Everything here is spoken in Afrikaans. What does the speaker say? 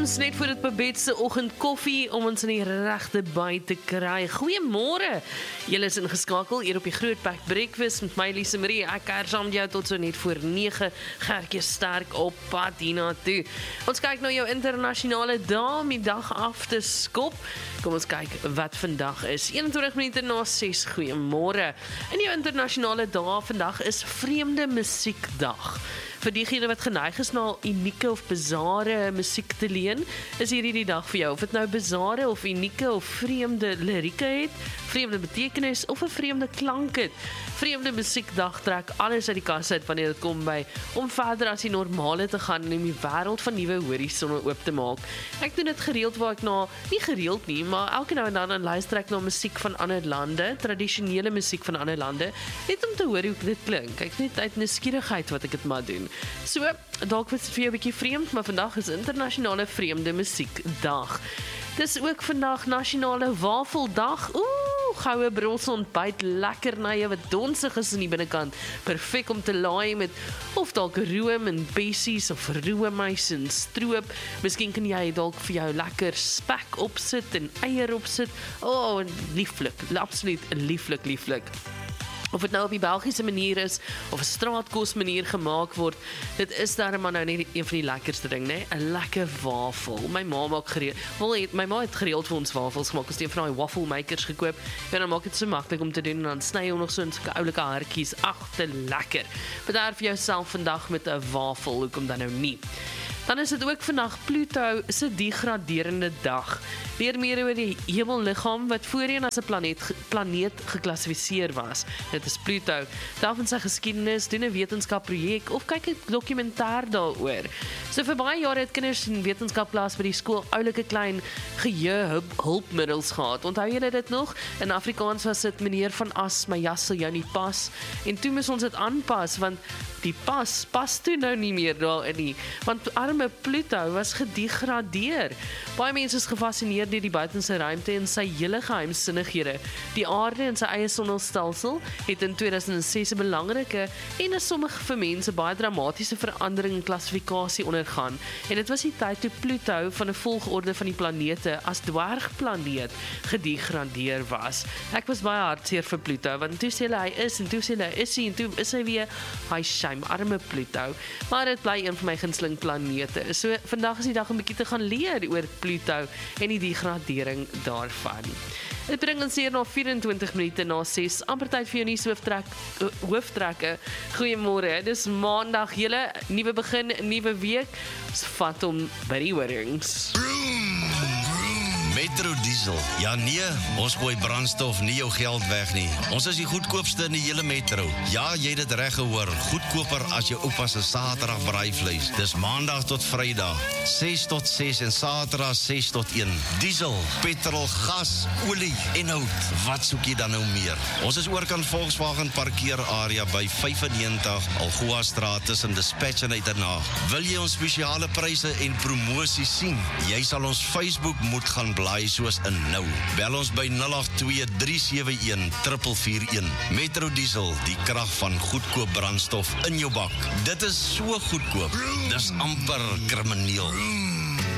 ons net voor dit Babette se oggendkoffie om ons in die regte by te kry. Goeiemôre. Julle is ingeskakel hier op die Grootbek Breakfast met my Lise Marie. Ek kuier saam met jou tot so net voor 9. Gertjie sterk op pad hiernatoe. Ons kyk na jou internasionale dae om die dag af te skop. Kom ons kyk wat vandag is. 21 minute na 6. Goeiemôre. In jou internasionale dae vandag is Vreemde Musiekdag. Vir diegene wat geneig is na unieke of bizarre musiek te leen, is hierdie die dag vir jou. Of dit nou bizarre of unieke of vreemde lirieke het, vreemde betekenis of 'n vreemde klank het. Vreemde Musiekdag trek alles uit die kas uit wanneer dit kom by om verder as die normale te gaan en om die wêreld van nuwe horisonne oop te maak. Ek doen dit gereeld waar ek nie gereeld nie, maar elke nou en dan luister ek na musiek van ander lande, tradisionele musiek van ander lande, net om te hoor hoe dit klink. Kyk net uit nuuskierigheid wat ek dit maar doen. So, dalk was dit vir jou 'n bietjie vreemd, maar vandag is internasionale Vreemde Musiekdag. Dis ook vandag nasionale Wafeldag. Goue brosse ontbyt, lekker na jou wat donsig is in die binnekant. Perfek om te laai met of dalk room en bessies of roomys en stroop. Miskien kan jy dalk vir jou lekker spek opsit en eier opsit. Lieflik, absoluut lieflik. Of dit nou op die Belgiese manier is, of 'n straatkos manier gemaak word, dit is daarom maar nou net een van die lekkerste ding, né? 'n lekker wafel. My ma maak gereeld, my ma het gereeld vir ons wafels gemaak. Ons het een van daai waffle makers gekoop. En dan maak dit so maklik om te doen en dan sny jy nog so in sulke oulike hartjies. Ag, te lekker. Bedaar vir jouself vandag met 'n wafel, hoekom dan nou nie? Dan is dit ook vandag Pluto se degraderende dag. Leer meer oor die hemelliggaam wat voorheen as 'n planeet geklassifiseer was. Dit is Pluto. Daarvan sy geskiedenis, doen 'n wetenskapprojek of kyk 'n dokumentêr daaroor. So vir baie jare het kinders in wetenskapplas by die skool oulike klein geheughulpmiddels gehad. Onthou julle dit nog? In Afrikaans was dit meneer van As, my jas sal jou nie pas. En toe moes ons dit aanpas want die pas toe nou nie meer daarin nie, want arme Pluto was gedegradeer. Baie mense is gefassineer deur die buitenste ruimte en sy hele geheimsinnighede. Die aarde en sy eie sonnestelsel het in 2006 'n belangrike en in sommige vir mense baie dramatiese verandering in klassifikasie ondergaan. En dit was die tyd toe Pluto van 'n volgorde van die planete as dwergplaneet gedegradeer was. Ek was baie hartseer vir Pluto, want toe sê hy is en toe sê hy is en toe is hy weer arme Pluto, maar dit bly een van my gunsteling planete. So vandag is die dag om 'n bietjie te gaan leer oor Pluto en die degradering daarvan. Dit bring ons hier na 24 minute na 6, amper tyd vir jou nuus hooftrekke. Goeiemôre, dis Maandag, julle nuwe begin, nuwe week. Ons vat hom by die horings. Metro Diesel. Ja nee, ons gooi brandstof nie jou geld weg nie. Ons is die goedkoopste in die hele metro. Ja, jy het dit reg gehoor. Goedkoper as jou oupa se Saterdag braaivleis. Dis Maandag tot Vrydag, 6 tot 6 en Saterdag 6 tot 1. Diesel, petrol, gas, olie en hout. Wat soek jy dan nou meer? Ons is oorkant Volkswagen parkeerarea by 95 Algoa Straat tussen Dispatch en Uitenhaag. Wil jy ons spesiale pryse en promosies sien? Jy sal ons Facebook moet gaan blaai soos in nou. Bel ons by 082-371-441. Metro Diesel, die krag van goedkoop brandstof in jou bak. Dit is so goedkoop. Dis amper krimineel.